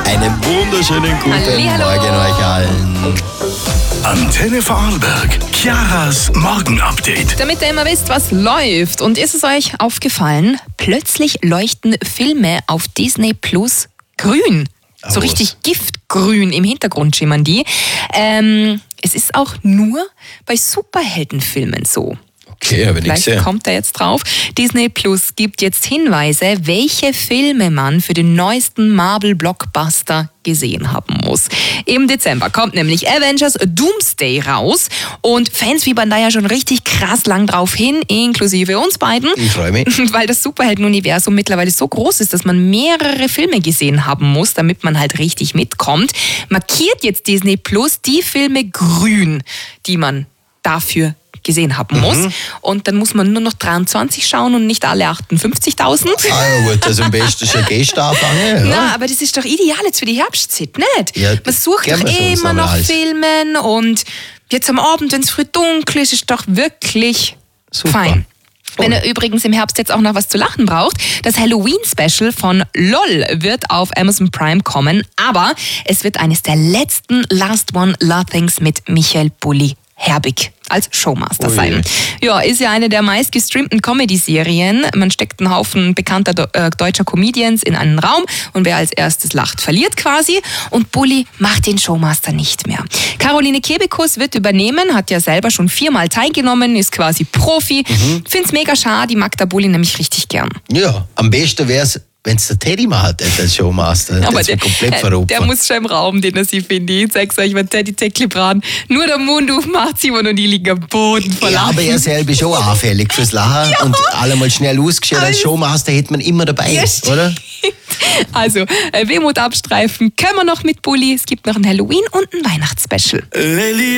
Einen wunderschönen guten Hallihallo. Morgen euch allen. Antenne Vorarlberg, Chiaras Morgenupdate. Damit ihr immer wisst, was läuft. Und ist es euch aufgefallen, plötzlich leuchten Filme auf Disney Plus grün. So richtig giftgrün im Hintergrund schimmern die. Es ist auch nur bei Superheldenfilmen so. Okay, aber nichts Vielleicht kommt er jetzt drauf. Disney Plus gibt jetzt Hinweise, welche Filme man für den neuesten Marvel-Blockbuster gesehen haben muss. Im Dezember kommt nämlich Avengers Doomsday raus und Fans fiebern da ja schon richtig krass lang drauf hin, inklusive uns beiden. Ich freue mich. Weil das Superhelden-Universum mittlerweile so groß ist, dass man mehrere Filme gesehen haben muss, damit man halt richtig mitkommt. Markiert jetzt Disney Plus die Filme grün, die man dafür gesehen haben muss. Und dann muss man nur noch 23 schauen und nicht alle 58.000. Ah ja gut, also am besten schon gehst anfangen. Ja. Na, aber das ist doch ideal jetzt für die Herbstzeit, nicht? Ja, man sucht kennen doch wir schon, immer sagen wir noch alles. Filmen und jetzt am Abend, wenn es früh dunkel ist, ist doch wirklich Super. fein. Wenn ihr übrigens im Herbst jetzt auch noch was zu lachen braucht, das Halloween-Special von LOL wird auf Amazon Prime kommen, aber es wird eines der letzten Last One Laughings mit Michael Bulli Herbig als Showmaster sein. Ja, ist ja eine der meistgestreamten Comedy-Serien. Man steckt einen Haufen bekannter deutscher Comedians in einen Raum und wer als erstes lacht, verliert quasi. Und Bulli macht den Showmaster nicht mehr. Caroline Kebekus wird übernehmen, hat ja selber schon 4-mal teilgenommen, ist quasi Profi. Find's mega schade, die mag der Bulli nämlich richtig gern. Ja, am besten wäre es, wenn es der Teddy macht als Showmaster. Aber das wird komplett verrückt. der muss schon im Raum, den er sie findet. Ich sag's euch, wenn Teddy Zäckli-Bran nur der Mund aufmacht, Simon und die liegen am Boden vor Ja, Lachen. aber er selber ist schon anfällig fürs Lachen und allemal schnell ausgeschert. Als Showmaster hätte man immer dabei, Ja, oder? Also, Wehmut abstreifen können wir noch mit Bulli. Es gibt noch ein Halloween- und ein Weihnachtsspecial.